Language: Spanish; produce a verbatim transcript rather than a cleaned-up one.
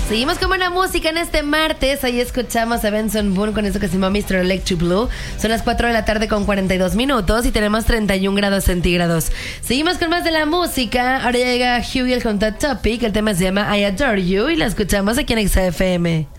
Seguimos con buena música en este martes. Ahí escuchamos a Benson Boone con eso que se llama mister Electric Blue. Son las cuatro de la tarde con cuarenta y dos minutos y tenemos treinta y un grados centígrados. Seguimos con más de la música. Ahora llega Hughie con That Topic. El tema se llama I Adore You y la escuchamos aquí en X F M.